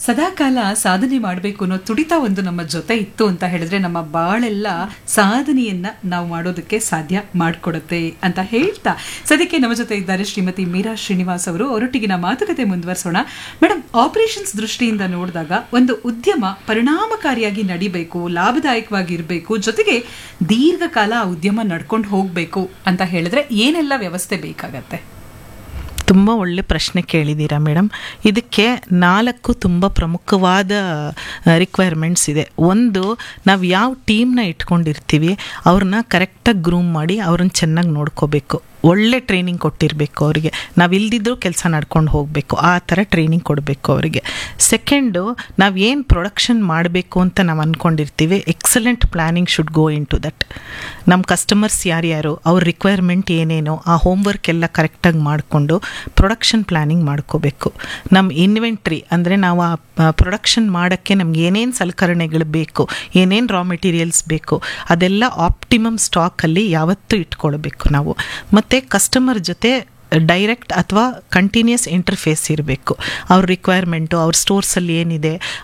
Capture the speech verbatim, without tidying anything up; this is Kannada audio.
ಸದಾಕಾಲ ಸಾಧನೆ ಮಾಡಬೇಕು ಅನ್ನೋ ತುಡಿತ ಒಂದು ನಮ್ಮ ಜೊತೆ ಇತ್ತು ಅಂತ ಹೇಳಿದ್ರೆ ನಮ್ಮ ಬಾಳೆಲ್ಲ ಸಾಧನೆಯನ್ನ ನಾವು ಮಾಡೋದಕ್ಕೆ ಸಾಧ್ಯ ಮಾಡಿಕೊಡುತ್ತೆ ಅಂತ ಹೇಳ್ತಾ ಸದ್ಯಕ್ಕೆ ನಮ್ಮ ಜೊತೆ ಇದ್ದಾರೆ ಶ್ರೀಮತಿ ಮೀರಾ ಶ್ರೀನಿವಾಸ್ ಅವರು. ಅವರೊಟ್ಟಿಗಿನ ಮಾತುಕತೆ ಮುಂದುವರಿಸೋಣ. ಮೇಡಮ್, ಆಪರೇಷನ್ಸ್ ದೃಷ್ಟಿಯಿಂದ ನೋಡಿದಾಗ ಒಂದು ಉದ್ಯಮ ಪರಿಣಾಮಕಾರಿಯಾಗಿ ನಡಿಬೇಕು, ಲಾಭದಾಯಕವಾಗಿರಬೇಕು, ಜೊತೆಗೆ ದೀರ್ಘಕಾಲ ಆ ಉದ್ಯಮ ನಡ್ಕೊಂಡು ಹೋಗಬೇಕು ಅಂತ ಹೇಳಿದ್ರೆ ಏನೆಲ್ಲ ವ್ಯವಸ್ಥೆ ಬೇಕಾಗತ್ತೆ? ತುಂಬ ಒಳ್ಳೆ ಪ್ರಶ್ನೆ ಕೇಳಿದ್ದೀರಾ ಮೇಡಮ್. ಇದಕ್ಕೆ ನಾಲ್ಕು ತುಂಬ ಪ್ರಮುಖವಾದ ರಿಕ್ವೈರ್ಮೆಂಟ್ಸ್ ಇದೆ. ಒಂದು, ನಾವು ಯಾವ ಟೀಮ್ನ ಇಟ್ಕೊಂಡಿರ್ತೀವಿ ಅವ್ರನ್ನ ಕರೆಕ್ಟಾಗಿ ಗ್ರೂಮ್ ಮಾಡಿ ಅವ್ರನ್ನ ಚೆನ್ನಾಗಿ ನೋಡ್ಕೋಬೇಕು. ಒಳ್ಳೆ ಟ್ರೈನಿಂಗ್ ಕೊಟ್ಟಿರಬೇಕು ಅವರಿಗೆ. ನಾವು ಇಲ್ದಿದ್ರೂ ಕೆಲಸ ನಡ್ಕೊಂಡು ಹೋಗಬೇಕು, ಆ ಥರ ಟ್ರೈನಿಂಗ್ ಕೊಡಬೇಕು ಅವರಿಗೆ. ಸೆಕೆಂಡು, ನಾವು ಏನು ಪ್ರೊಡಕ್ಷನ್ ಮಾಡಬೇಕು ಅಂತ ನಾವು ಅಂದ್ಕೊಂಡಿರ್ತೀವಿ, excellent planning should go in to that. ನಮ್ಮ ಕಸ್ಟಮರ್ಸ್ ಯಾರ್ಯಾರು, ಅವ್ರ ರಿಕ್ವೈರ್ಮೆಂಟ್ ಏನೇನೋ ಆ ಹೋಮ್ವರ್ಕ್ ಎಲ್ಲ ಕರೆಕ್ಟಾಗಿ ಮಾಡಿಕೊಂಡು ಪ್ರೊಡಕ್ಷನ್ ಪ್ಲ್ಯಾನಿಂಗ್ ಮಾಡ್ಕೋಬೇಕು. ನಮ್ಮ ಇನ್ವೆಂಟ್ರಿ ಅಂದರೆ ನಾವು ಆ ಪ್ರೊಡಕ್ಷನ್ ಮಾಡೋಕ್ಕೆ ನಮ್ಗೆ ಏನೇನು ಸಲಕರಣೆಗಳು ಬೇಕು, ಏನೇನು ರಾ ಮೆಟೀರಿಯಲ್ಸ್ ಬೇಕು, ಅದೆಲ್ಲ ಆಪ್ಟಿಮಮ್ ಸ್ಟಾಕಲ್ಲಿ ಯಾವತ್ತೂ ಇಟ್ಕೊಳ್ಬೇಕು ನಾವು. ಮತ್ತು ಕಸ್ಟಮರ್ ಜೊತೆ ಡೈರೆಕ್ಟ್ ಅಥವಾ ಕಂಟಿನ್ಯೂಸ್ ಇಂಟರ್ಫೇಸ್ ಇರಬೇಕು. ಅವ್ರ ರಿಕ್ವೈರ್ಮೆಂಟು, ಅವ್ರ ಸ್ಟೋರ್ಸಲ್ಲಿ ಏನಿದೆ,